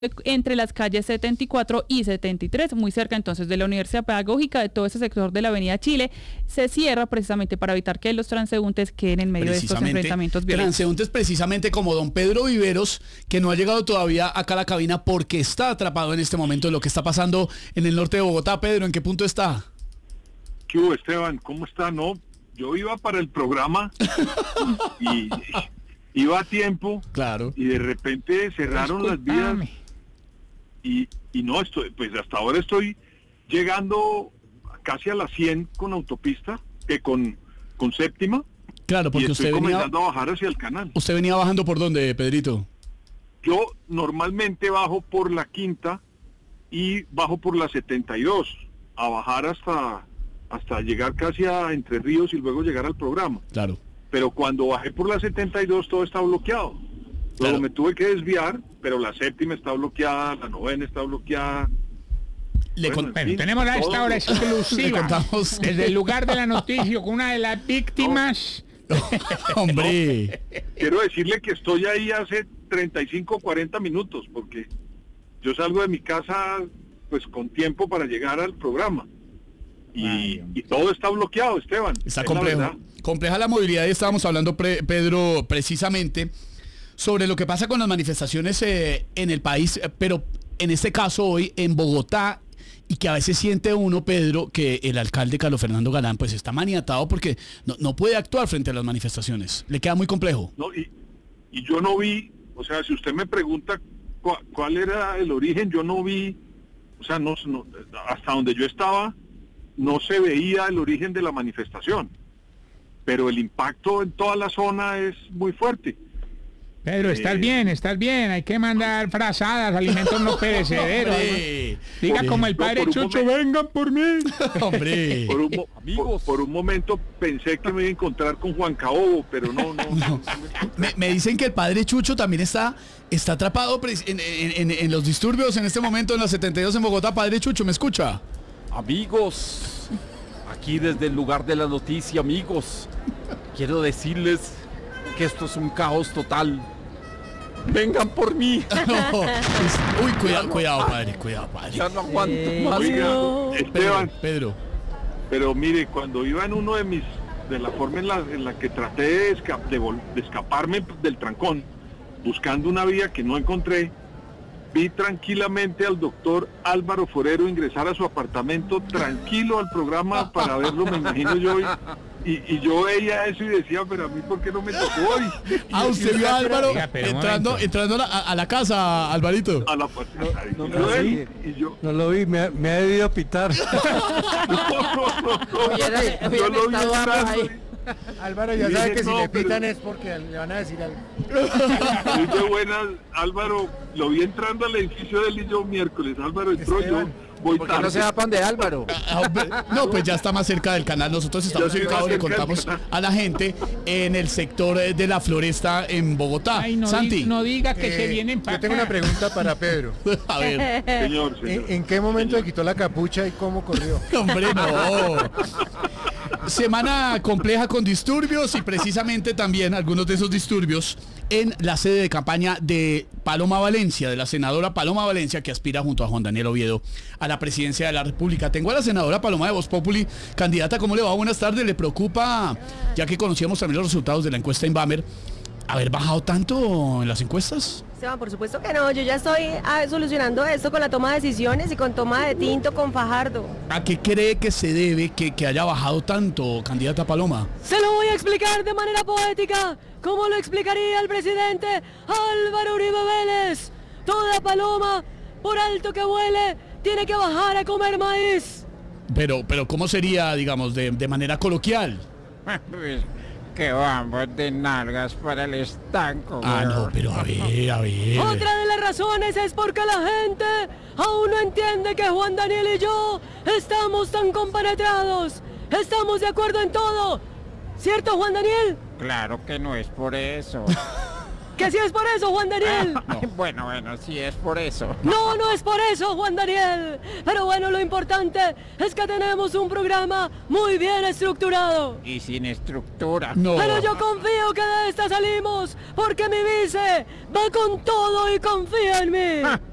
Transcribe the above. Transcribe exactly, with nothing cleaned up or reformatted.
entre las calles setenta y cuatro y setenta y tres, muy cerca entonces de la Universidad Pedagógica, de todo ese sector de la Avenida Chile, se cierra precisamente para evitar que los transeúntes queden en medio de estos enfrentamientos violentos. Transeúntes precisamente como don Pedro Viveros, que no ha llegado todavía acá a la cabina porque está atrapado en este momento en lo que está pasando en el norte de Bogotá. Pedro, ¿en qué punto está? ¿Qué hubo, Esteban? ¿Cómo está? No, yo iba para el programa y, y iba a tiempo. Claro. Y de repente cerraron las vías. Y, y no, estoy, pues hasta ahora estoy llegando casi a las cien con autopista, que con, con séptima. Claro, porque y estoy usted venía... comenzando a bajar hacia el canal. ¿Usted venía bajando por dónde, Pedrito? Yo normalmente bajo por la quinta y bajo por la setenta y dos, a bajar hasta, hasta llegar casi a Entre Ríos y luego llegar al programa. Claro. Pero cuando bajé por la setenta y dos todo está bloqueado. Luego Claro. me tuve que desviar, pero la séptima está bloqueada, la novena está bloqueada. Le Bueno, con- en Bueno, fin, tenemos a esta todo- hora Le exclusiva contamos. desde el lugar de la noticia con una de las víctimas. Hombre. Quiero decirle que estoy ahí hace treinta y cinco, cuarenta minutos, porque yo salgo de mi casa pues con tiempo para llegar al programa. Y, Ay, y todo está bloqueado, Esteban. Está es la complejo. verdad. Compleja la movilidad y estábamos hablando, pre- Pedro, precisamente sobre lo que pasa con las manifestaciones eh, en el país, eh, pero en este caso hoy en Bogotá, y que a veces siente uno, Pedro, que el alcalde Carlos Fernando Galán pues está maniatado porque no, no puede actuar frente a las manifestaciones. Le queda muy complejo. No, y, y yo no vi, o sea, si usted me pregunta cua- cuál era el origen, yo no vi, o sea, no, no, hasta donde yo estaba, no se veía el origen de la manifestación, pero el impacto en toda la zona es muy fuerte. Pedro, estás Eh. bien, estás bien. Hay que mandar frazadas, alimentos no perecederos. Hombre. Diga Hombre. como el padre No, por un Chucho, momento. vengan por mí. Hombre. Por un, mo- por, por un momento pensé que me iba a encontrar con Juan Caobo, pero no, no. no. Me, me dicen que el padre Chucho también está, está atrapado pres- en, en- en- en los disturbios en este momento en la setenta y dos en Bogotá. Padre Chucho, ¿me escucha? Amigos, aquí desde el lugar de la noticia, amigos, quiero decirles que esto es un caos total. Vengan por mí, No, es- uy, cuidado, cuidado, padre, cuidado, padre. ya no aguanto más. Oiga, Esteban, Pedro, Pedro. pero mire, cuando iba en uno de mis, de la forma en la, en la que traté de, esca- de vol- de escaparme del trancón, buscando una vía que no encontré, vi tranquilamente al doctor Álvaro Forero ingresar a su apartamento tranquilo al programa para verlo, me imagino yo, y, y, y yo veía eso y decía, pero a mí ¿por qué no me tocó hoy? Ah, usted vio a Álvaro Oiga, pero un entrando, momento. entrando a la, a la casa, Alvarito. A la puerta. no, y no, yo, sí. él, y yo, No lo vi, me, me ha debido pitar. no, no, no, no, Hubiera- yo hubieran lo vi estado ambos entrando ahí. Álvaro ya Dije, sabe que si no, le pero- pitan es porque le van a decir algo. Muy de buenas, Álvaro, lo vi entrando al edificio del yo miércoles, Álvaro entró, yo Esteban, voy ¿Por qué tarde. no se va para donde Álvaro? Ah, hombre, no, pues ya está más cerca del canal. Nosotros estamos Ya está ubicados, más le cerca del contamos canal. a la gente en el sector eh, de la Floresta en Bogotá. Ay, no, Santi, di- no diga que Eh, se vienen para yo tengo una pregunta para Pedro. a ver, Señor, ¿En, señor. en qué momento le quitó la capucha y cómo corrió? hombre, no. Semana compleja con disturbios y precisamente también algunos de esos disturbios en la sede de campaña de Paloma Valencia, de la senadora Paloma Valencia, que aspira junto a Juan Daniel Oviedo a la presidencia de la República. Tengo a la senadora Paloma de Voz Populi, candidata. ¿Cómo le va? Buenas tardes. ¿Le preocupa, ya que conocíamos también los resultados de la encuesta Inbamer, haber bajado tanto en las encuestas? Esteban, por supuesto que no, yo ya estoy ah, solucionando esto con la toma de decisiones y con toma de tinto con Fajardo. ¿A qué cree que se debe que, que haya bajado tanto, candidata Paloma? Se lo voy a explicar de manera poética, como lo explicaría el presidente Álvaro Uribe Vélez. Toda paloma, por alto que vuele, tiene que bajar a comer maíz. Pero, pero ¿cómo sería, digamos, de, de manera coloquial? Pues, que vamos de nalgas para el estanco. Ah, no, weón. pero a ver, a ver. Otra de las razones es porque la gente aún no entiende que Juan Daniel y yo estamos tan compenetrados. Estamos de acuerdo en todo. ¿Cierto, Juan Daniel? Claro que no es por eso. Que sí es por eso, Juan Daniel. Bueno, bueno, sí es por eso. No, no es por eso, Juan Daniel. Pero bueno, lo importante es que tenemos un programa muy bien estructurado. Y sin estructura. No. Pero yo confío que de esta salimos, porque mi vice va con todo y confía en mí.